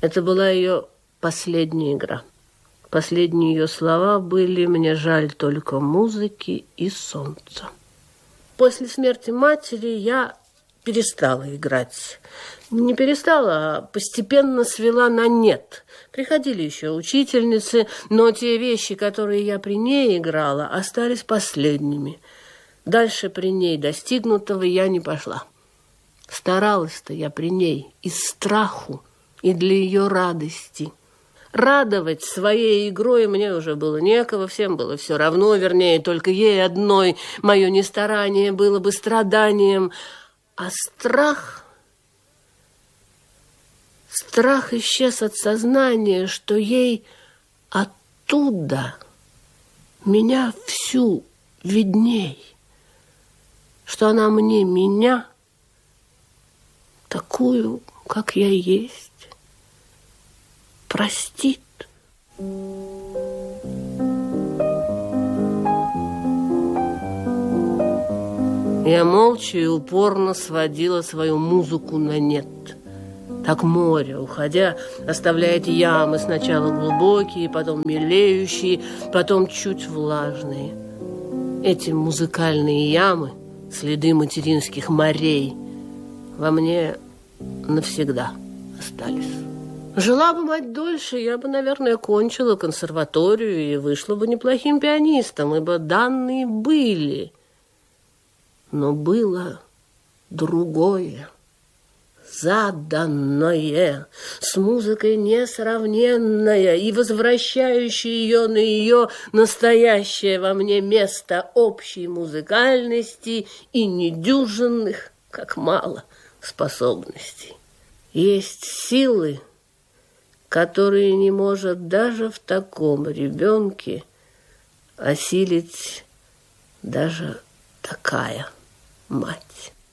Это была ее последняя игра. Последние ее слова были: «Мне жаль только музыки и солнца». После смерти матери я перестала играть. Не перестала, а постепенно свела на нет. Приходили еще учительницы, но те вещи, которые я при ней играла, остались последними. Дальше при ней достигнутого я не пошла. Старалась-то я при ней из страху и для ее радости. Радовать своей игрой мне уже было некого, всем было все равно, вернее, только ей одной мое нестарание было бы страданием. А страх исчез от сознания, что ей оттуда меня всю видней, что она мне меня, такую, как я есть, простит. Я молча и упорно сводила свою музыку на нет. Так море, уходя, оставляет ямы, сначала глубокие, потом мелеющие, потом чуть влажные. Эти музыкальные ямы, следы материнских морей, во мне навсегда остались. Жила бы мать дольше, я бы, наверное, кончила консерваторию и вышла бы неплохим пианистом, ибо данные были. Но было другое, заданное, с музыкой несравненное и возвращающее ее на ее настоящее во мне место общей музыкальности и недюжинных, как мало, способностей. Есть силы, которые не может даже в таком ребенке осилить даже такая мать.